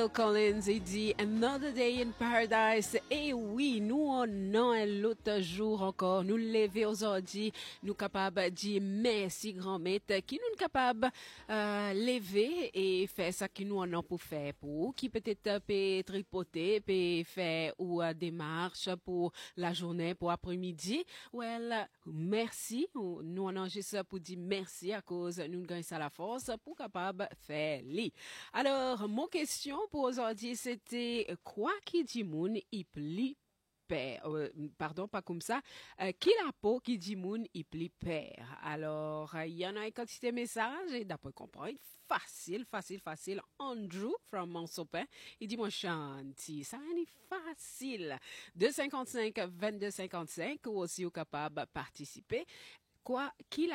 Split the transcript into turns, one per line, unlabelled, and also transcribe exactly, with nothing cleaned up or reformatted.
Collins, il dit Another Day in Paradise. Et oui, nous on a l'autre jour encore, nous lever aujourd'hui, nous capables de dire merci grand maître, qui nous capables euh, lever et faire ça qui nous en a pour faire pour, qui peut-être peut tripoter, peut faire ou euh, des marches pour la journée, pour après-midi. Well, merci, nous on a juste pour dire merci à cause nous gagnons ça la force pour capable faire li. Alors, mon question pour aujourd'hui, c'était quoi qui dit moun y pli père? Euh, pardon, pas comme ça. Euh, qui la peau qui dit moun y pli père? Alors, il y en a une quantité de messages et d'après comprendre, facile, facile, facile. Andrew from Monsopin, il dit moi chanti, ça est facile. deux cinquante-cinq, vingt-deux cinquante-cinq ou aussi au capable de participer. Quoi, qui la